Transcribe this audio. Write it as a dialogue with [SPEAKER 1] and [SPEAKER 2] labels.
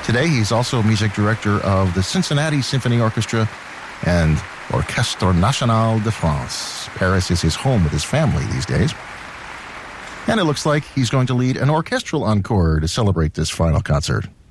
[SPEAKER 1] Today, he's also music director of the Cincinnati Symphony Orchestra and Orchestre National de France. Paris is his home with his family these days. And it looks like he's going to lead an orchestral encore to celebrate this final concert.